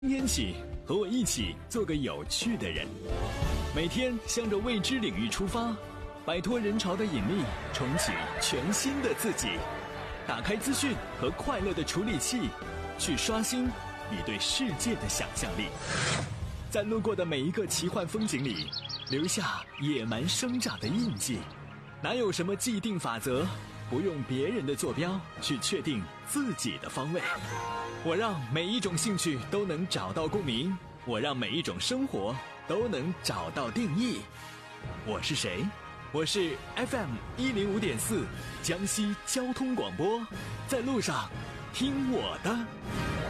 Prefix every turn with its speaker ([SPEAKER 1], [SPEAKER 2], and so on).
[SPEAKER 1] 今天起，和我一起做个有趣的人，每天向着未知领域出发，摆脱人潮的引力，重启全新的自己。打开资讯和快乐的处理器，去刷新你对世界的想象力。在路过的每一个奇幻风景里，留下野蛮生长的印记。哪有什么既定法则，不用别人的坐标去确定自己的方位。我让每一种兴趣都能找到共鸣，我让每一种生活都能找到定义。我是谁？我是 FM105.4江西交通广播，在路上听我的。